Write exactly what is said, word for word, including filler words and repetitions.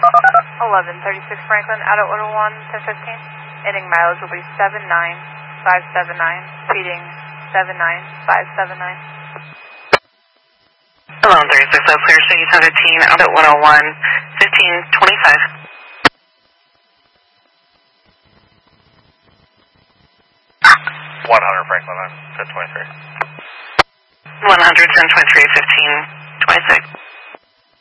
eleven thirty-six Franklin, out at one oh one, ten fifteen. Ending mileage will be seven nine five seven nine, feeding seven nine five seven nine. eleven thirty-six, that's clear, state ten fifteen, out at one oh one, fifteen twenty-five. one hundred Franklin, ten twenty-three. one hundred, ten twenty-three, fifteen twenty-six.